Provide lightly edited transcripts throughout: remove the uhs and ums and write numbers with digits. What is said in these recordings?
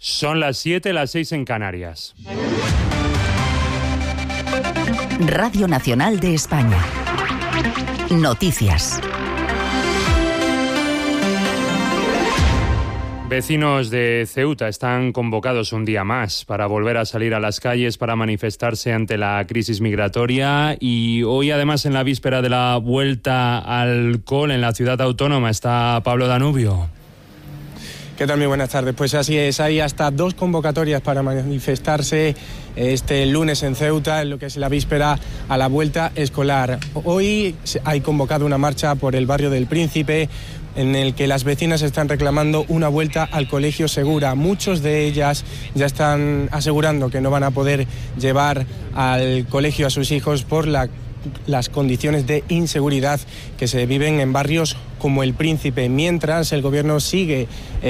Son las 7, las 6 en Canarias. Radio Nacional de España. Noticias. Vecinos de Ceuta están convocados un día más para volver a salir a las calles para manifestarse ante la crisis migratoria, y hoy, además, en la víspera de la vuelta al cole en la ciudad autónoma, está Pablo Danubio. ¿Qué tal? Muy buenas tardes. Pues así es, hay hasta 2 convocatorias para manifestarse este lunes en Ceuta, en lo que es la víspera a la vuelta escolar. Hoy hay convocado una marcha por el barrio del Príncipe, en el que las vecinas están reclamando una vuelta al colegio segura. Muchos de ellas ya están asegurando que no van a poder llevar al colegio a sus hijos por las condiciones de inseguridad que se viven en barrios como el Príncipe, mientras el gobierno sigue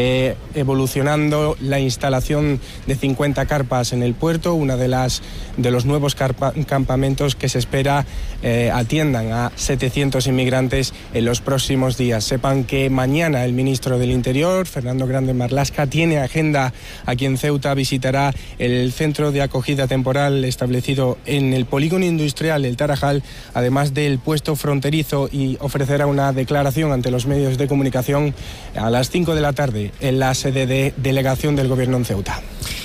evolucionando la instalación de 50 carpas en el puerto, una de los nuevos campamentos que se espera atiendan a 700 inmigrantes en los próximos días. Sepan que mañana el ministro del Interior, Fernando Grande Marlaska, tiene agenda aquí en Ceuta, visitará el centro de acogida temporal establecido en el polígono industrial El Tarajal, además del puesto fronterizo, y ofrecerá una declaración ante los medios de comunicación a las 5 de la tarde en la sede de delegación del gobierno en Ceuta.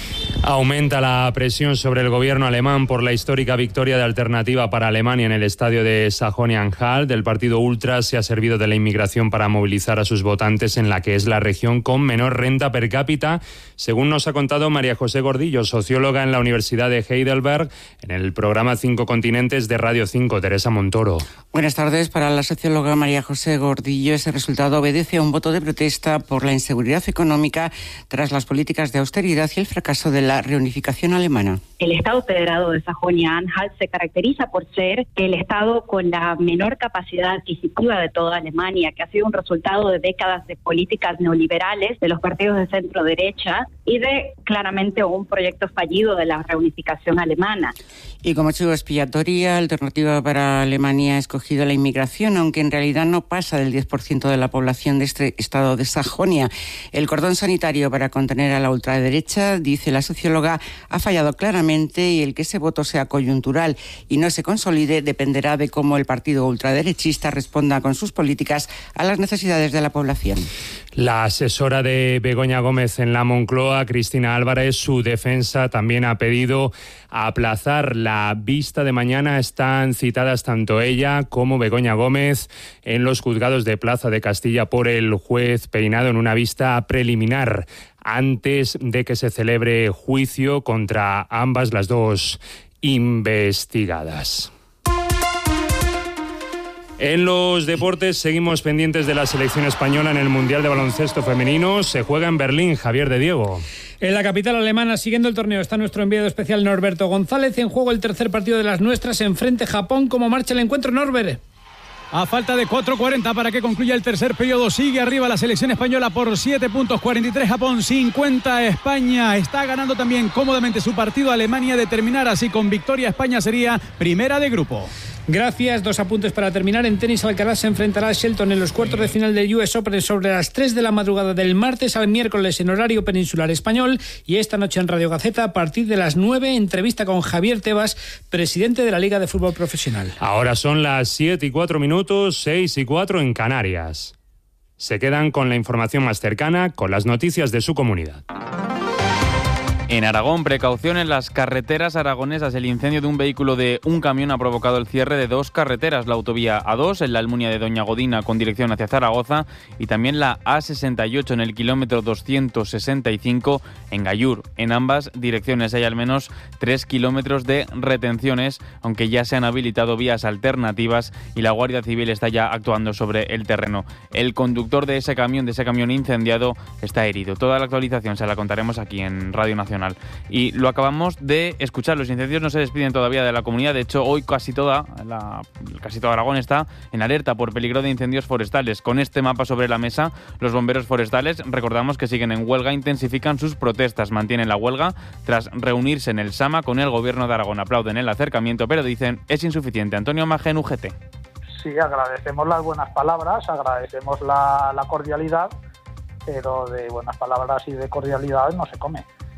Aumenta la presión sobre el gobierno alemán por la histórica victoria de Alternativa para Alemania en el estadio de Sajonia-Anhalt. El partido ultra se ha servido de la inmigración para movilizar a sus votantes en la que es la región con menor renta per cápita, según nos ha contado María José Gordillo, socióloga en la Universidad de Heidelberg, en el programa 5 Continentes de Radio 5. Teresa Montoro. Buenas tardes. Para la socióloga María José Gordillo, ese resultado obedece a un voto de protesta por la inseguridad económica tras las políticas de austeridad y el fracaso de la reunificación alemana. El Estado federado de Sajonia-Anhalt se caracteriza por ser el Estado con la menor capacidad adquisitiva de toda Alemania, que ha sido un resultado de décadas de políticas neoliberales de los partidos de centro derecha y de claramente un proyecto fallido de la reunificación alemana. Y como chivo expiatoria, Alternativa para Alemania ha escogido la inmigración, aunque en realidad no pasa del 10% de la población de este estado de Sajonia. El cordón sanitario para contener a la ultraderecha, dice la socióloga, ha fallado claramente, y el que ese voto sea coyuntural y no se consolide dependerá de cómo el partido ultraderechista responda con sus políticas a las necesidades de la población. La asesora de Begoña Gómez en la Moncloa, Cristina Álvarez, su defensa también ha pedido aplazar la vista de mañana. Están citadas tanto ella como Begoña Gómez en los juzgados de Plaza de Castilla por el juez Peinado en una vista preliminar, antes de que se celebre juicio contra ambas las dos investigadas. En los deportes seguimos pendientes de la selección española en el Mundial de Baloncesto Femenino. Se juega en Berlín. Javier de Diego. En la capital alemana, siguiendo el torneo, está nuestro enviado especial Norberto González. En juego el tercer partido de las nuestras, enfrente Japón. ¿Cómo marcha el encuentro, Norbert? A falta de 4:40 para que concluya el tercer periodo, sigue arriba la selección española por 7 puntos, 43 Japón, 50 España. Está ganando también cómodamente su partido Alemania. De terminar así con victoria, España sería primera de grupo. Gracias. 2 apuntes para terminar. En tenis, Alcaraz se enfrentará a Shelton en los cuartos de final del US Open sobre las 3 de la madrugada del martes al miércoles en horario peninsular español. Y esta noche en Radio Gaceta, a partir de las 9, entrevista con Javier Tebas, presidente de la Liga de Fútbol Profesional. Ahora son las 7:04, 6:04 en Canarias. Se quedan con la información más cercana, con las noticias de su comunidad. En Aragón, precaución en las carreteras aragonesas. El incendio de un vehículo de un camión ha provocado el cierre de 2 carreteras. La autovía A2 en la Almunia de Doña Godina con dirección hacia Zaragoza y también la A68 en el kilómetro 265 en Gallur. En ambas direcciones hay al menos 3 kilómetros de retenciones, aunque ya se han habilitado vías alternativas y la Guardia Civil está ya actuando sobre el terreno. El conductor de ese camión incendiado, está herido. Toda la actualización se la contaremos aquí en Radio Nacional. Y lo acabamos de escuchar, los incendios no se despiden todavía de la comunidad. De hecho, hoy casi todo Aragón está en alerta por peligro de incendios forestales. Con este mapa sobre la mesa, los bomberos forestales, recordamos que siguen en huelga, intensifican sus protestas, mantienen la huelga tras reunirse en el Sama con el gobierno de Aragón. Aplauden el acercamiento, pero dicen es insuficiente. Antonio Magen, UGT. Sí, agradecemos las buenas palabras, agradecemos la cordialidad, pero de buenas palabras y de cordialidad no se come.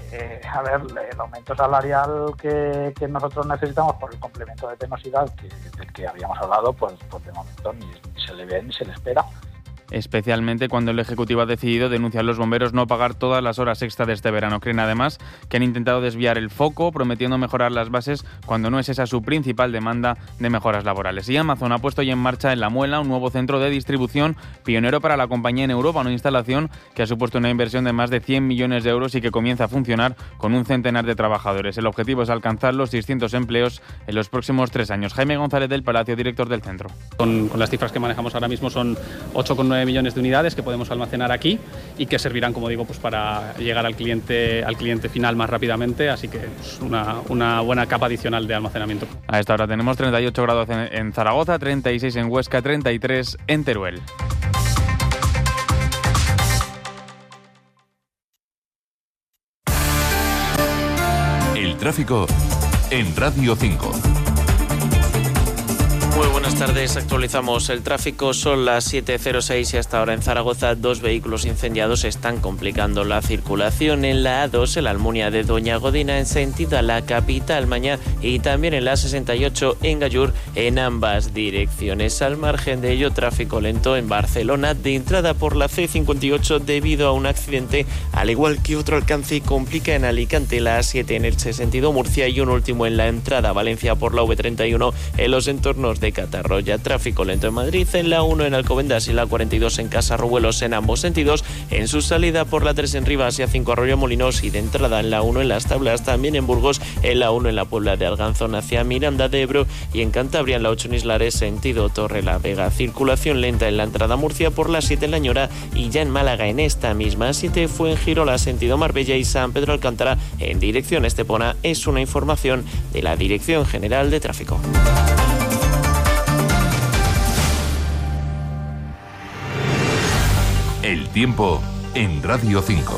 a ver, el aumento salarial que nosotros necesitamos por el complemento de penosidad del que habíamos hablado, pues de momento ni se le ve ni se le espera. Especialmente cuando el Ejecutivo ha decidido, denunciar a los bomberos, no pagar todas las horas extra de este verano. Creen además que han intentado desviar el foco, prometiendo mejorar las bases cuando no es esa su principal demanda de mejoras laborales. Y Amazon ha puesto ya en marcha en La Muela un nuevo centro de distribución pionero para la compañía en Europa, una instalación que ha supuesto una inversión de más de 100 millones de euros y que comienza a funcionar con un centenar de trabajadores. El objetivo es alcanzar los 600 empleos en los próximos 3 años. Jaime González del Palacio, director del centro. Con las cifras que manejamos ahora mismo son 8,9 millones de unidades que podemos almacenar aquí y que servirán, como digo, pues para llegar al cliente final más rápidamente, así que es una buena capa adicional de almacenamiento. A esta hora tenemos 38 grados en Zaragoza, 36 en Huesca, 33 en Teruel. El tráfico en Radio 5. Muy buenas tardes, actualizamos el tráfico, son las 7:06 y hasta ahora en Zaragoza 2 vehículos incendiados están complicando la circulación en la A2, en la Almunia de Doña Godina en sentido a la capital Mañá y también en la A68 en Gallur en ambas direcciones. Al margen de ello, tráfico lento en Barcelona de entrada por la C58 debido a un accidente, al igual que otro alcance complica en Alicante la A7 en Elche sentido Murcia y un último en la entrada a Valencia por la V31 en los entornos de Catarroya. Tráfico lento en Madrid, en la 1 en Alcobendas y la 42 en Casarruelos en ambos sentidos, en su salida por la 3 en Rivas y A5 Arroyo-Molinos y de entrada en la 1 en Las Tablas, también en Burgos, en la 1 en la Puebla de Arganzón hacia Miranda de Ebro y en Cantabria en la 8 en Islares sentido Torrelavega. Circulación lenta en la entrada a Murcia por la 7 en La Ñora y ya en Málaga en esta misma 7 fue en Girola sentido Marbella y San Pedro Alcántara en dirección Estepona. Es una información de la Dirección General de Tráfico. El tiempo en Radio 5.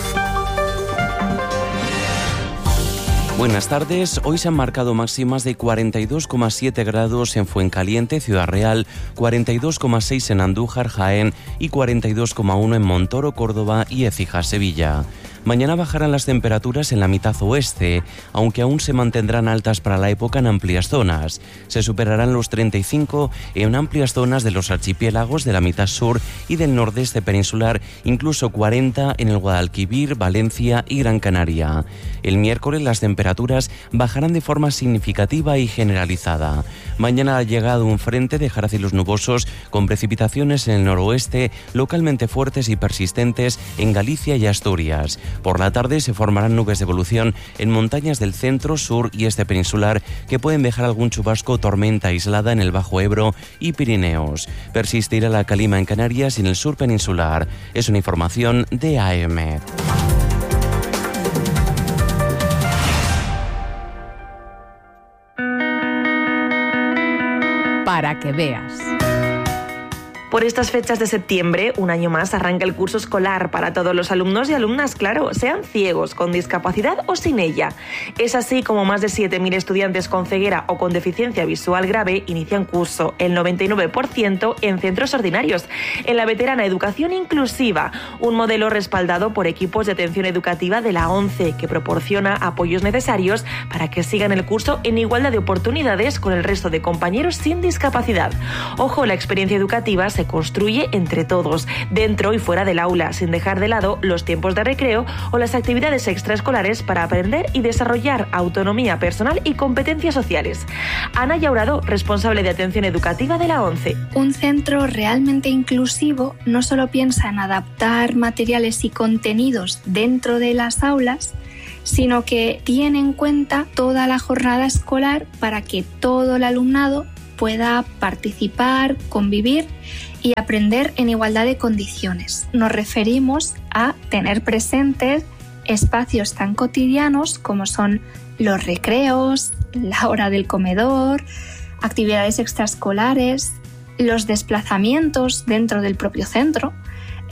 Buenas tardes. Hoy se han marcado máximas de 42,7 grados en Fuencaliente, Ciudad Real, 42,6 en Andújar, Jaén y 42,1 en Montoro, Córdoba y Écija, Sevilla. Mañana bajarán las temperaturas en la mitad oeste, aunque aún se mantendrán altas para la época en amplias zonas. Se superarán los 35 en amplias zonas de los archipiélagos de la mitad sur y del nordeste peninsular, incluso 40 en el Guadalquivir, Valencia y Gran Canaria. El miércoles las temperaturas bajarán de forma significativa y generalizada. Mañana ha llegado un frente dejará cielos nubosos con precipitaciones en el noroeste, localmente fuertes y persistentes en Galicia y Asturias. Por la tarde se formarán nubes de evolución en montañas del centro, sur y este peninsular que pueden dejar algún chubasco o tormenta aislada en el Bajo Ebro y Pirineos. Persistirá la calima en Canarias y en el sur peninsular. Es una información de AEMET. Para que veas. Por estas fechas de septiembre, un año más arranca el curso escolar para todos los alumnos y alumnas, claro, sean ciegos, con discapacidad o sin ella. Es así como más de 7.000 estudiantes con ceguera o con deficiencia visual grave inician curso, el 99% en centros ordinarios, en la veterana Educación Inclusiva, un modelo respaldado por equipos de atención educativa de la ONCE, que proporciona apoyos necesarios para que sigan el curso en igualdad de oportunidades con el resto de compañeros sin discapacidad. Ojo, la experiencia educativa se construye entre todos, dentro y fuera del aula, sin dejar de lado los tiempos de recreo o las actividades extraescolares para aprender y desarrollar autonomía personal y competencias sociales. Ana Llaurado, responsable de atención educativa de la ONCE. Un centro realmente inclusivo no solo piensa en adaptar materiales y contenidos dentro de las aulas, sino que tiene en cuenta toda la jornada escolar para que todo el alumnado pueda participar, convivir y aprender en igualdad de condiciones. Nos referimos a tener presentes espacios tan cotidianos como son los recreos, la hora del comedor, actividades extraescolares, los desplazamientos dentro del propio centro,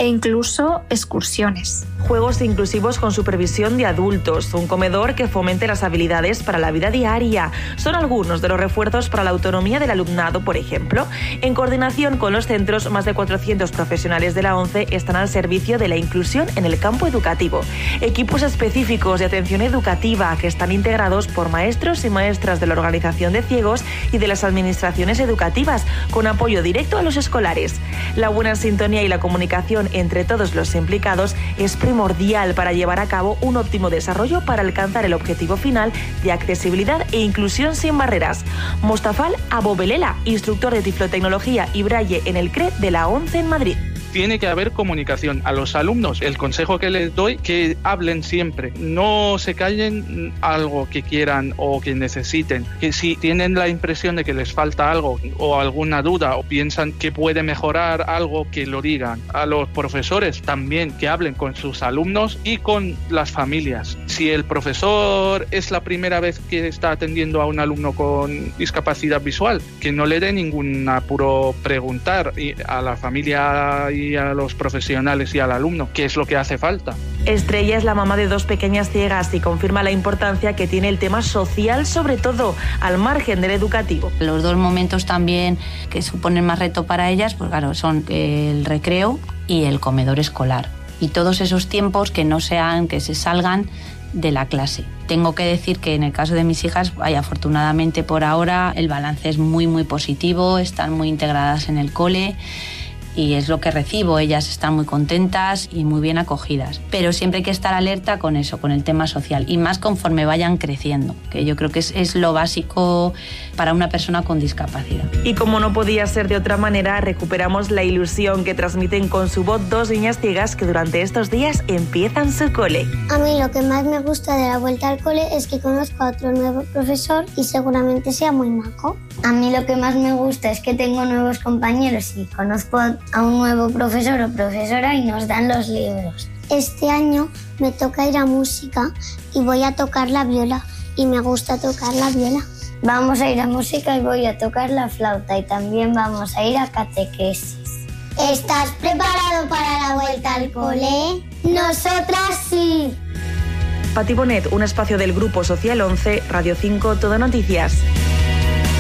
e incluso excursiones. Juegos inclusivos con supervisión de adultos, un comedor que fomente las habilidades para la vida diaria. Son algunos de los refuerzos para la autonomía del alumnado, por ejemplo. En coordinación con los centros, más de 400 profesionales de la ONCE están al servicio de la inclusión en el campo educativo. Equipos específicos de atención educativa que están integrados por maestros y maestras de la Organización de Ciegos y de las administraciones educativas, con apoyo directo a los escolares. La buena sintonía y la comunicación entre todos los implicados es primordial para llevar a cabo un óptimo desarrollo para alcanzar el objetivo final de accesibilidad e inclusión sin barreras. Mostafal Abobelela, instructor de tiflotecnología y braille en el CRE de la ONCE en Madrid. Tiene que haber comunicación. A los alumnos, el consejo que les doy, que hablen siempre. No se callen algo que quieran o que necesiten. Que si tienen la impresión de que les falta algo o alguna duda o piensan que puede mejorar algo, que lo digan. A los profesores también, que hablen con sus alumnos y con las familias. Si el profesor es la primera vez que está atendiendo a un alumno con discapacidad visual, que no le dé ningún apuro preguntar a la familia y a los profesionales y al alumno qué es lo que hace falta. Estrella es la mamá de 2 pequeñas ciegas y confirma la importancia que tiene el tema social, sobre todo al margen del educativo. Los 2 momentos también que suponen más reto para ellas, pues claro, son el recreo y el comedor escolar. Y todos esos tiempos que se salgan de la clase. Tengo que decir que en el caso de mis hijas, afortunadamente por ahora, el balance es muy, muy positivo, están muy integradas en el cole. Y es lo que recibo, ellas están muy contentas y muy bien acogidas. Pero siempre hay que estar alerta con eso, con el tema social, y más conforme vayan creciendo, que yo creo que es lo básico para una persona con discapacidad. Y como no podía ser de otra manera, recuperamos la ilusión que transmiten con su voz 2 niñas ciegas que durante estos días empiezan su cole. A mí lo que más me gusta de la vuelta al cole es que conozco a otro nuevo profesor y seguramente sea muy majo. A mí lo que más me gusta es que tengo nuevos compañeros y conozco a un nuevo profesor o profesora y nos dan los libros. Este año me toca ir a música y voy a tocar la viola y me gusta tocar la viola. Vamos a ir a música y voy a tocar la flauta y también vamos a ir a catequesis. ¿Estás preparado para la vuelta al cole? Nosotras sí. Pati Bonet, un espacio del Grupo Social 11, Radio 5, Todo Noticias.